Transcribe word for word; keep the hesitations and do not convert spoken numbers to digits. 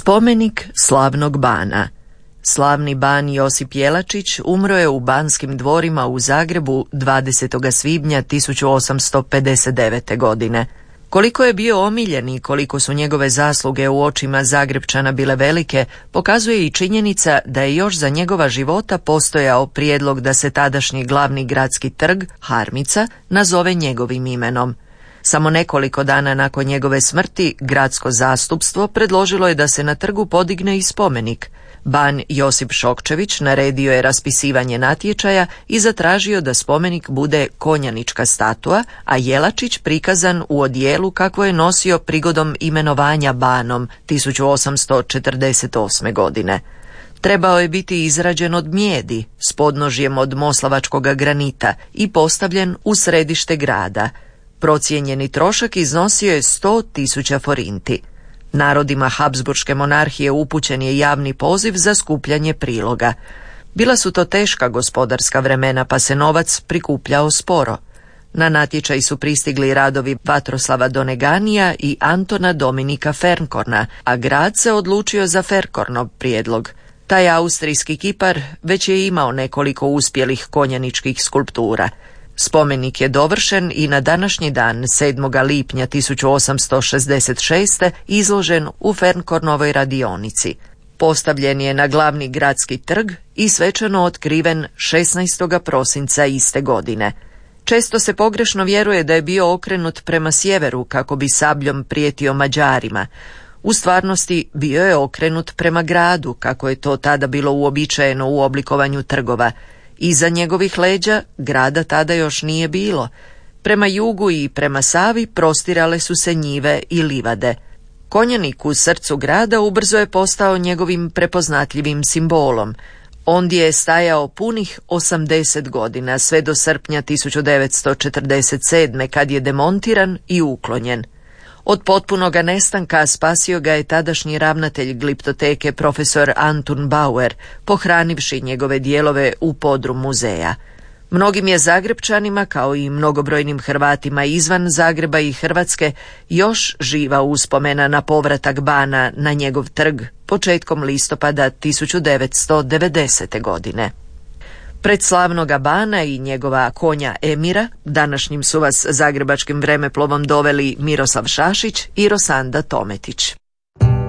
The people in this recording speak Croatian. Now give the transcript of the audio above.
Spomenik slavnog bana. Slavni ban Josip Jelačić umro je u Banskim dvorima u Zagrebu dvadesetog svibnja tisuću osamsto pedeset devete. godine. Koliko je bio omiljen i koliko su njegove zasluge u očima Zagrepčana bile velike, pokazuje i činjenica da je još za njegova života postojao prijedlog da se tadašnji glavni gradski trg, Harmica, nazove njegovim imenom. Samo nekoliko dana nakon njegove smrti, gradsko zastupstvo predložilo je da se na trgu podigne i spomenik. Ban Josip Šokčević naredio je raspisivanje natječaja i zatražio da spomenik bude konjanička statua, a Jelačić prikazan u odijelu kakvo je nosio prigodom imenovanja banom tisuću osamsto četrdeset osme. godine. Trebao je biti izrađen od mijedi, s podnožjem od moslavačkog granita i postavljen u središte grada. Procijenjeni trošak iznosio je sto tisuća forinti. Narodima Habsburške monarhije upućen je javni poziv za skupljanje priloga. Bila su to teška gospodarska vremena, pa se novac prikupljao sporo. Na natječaj su pristigli radovi Vatroslava Doneganija i Antona Dominika Fernkorna, a grad se odlučio za Ferkornov prijedlog. Taj austrijski kipar već je imao nekoliko uspjelih konjaničkih skulptura. Spomenik je dovršen i na današnji dan, sedmog lipnja tisuću osamsto šezdeset šeste. izložen u Fernkornovoj radionici. Postavljen je na glavni gradski trg i svečano otkriven šesnaestog prosinca iste godine. Često se pogrešno vjeruje da je bio okrenut prema sjeveru kako bi sabljom prijetio Mađarima. U stvarnosti bio je okrenut prema gradu, kako je to tada bilo uobičajeno u oblikovanju trgova. Iza njegovih leđa grada tada još nije bilo. Prema jugu i prema Savi prostirale su se njive i livade. Konjanik u srcu grada ubrzo je postao njegovim prepoznatljivim simbolom. Ondje je stajao punih osamdeset godina, sve do srpnja tisuću devetsto četrdeset sedme. kad je demontiran i uklonjen. Od potpunoga nestanka spasio ga je tadašnji ravnatelj gliptoteke profesor Antun Bauer, pohranivši njegove dijelove u podrum muzeja. Mnogim je Zagrepčanima, kao i mnogobrojnim Hrvatima izvan Zagreba i Hrvatske, još živa uspomena na povratak bana na njegov trg početkom listopada tisuću devetsto devedesete. godine. Pred slavnoga bana i njegova konja Emira, današnjim su vas zagrebačkim vremeplovom doveli Miroslav Šašić i Rosanda Tometić.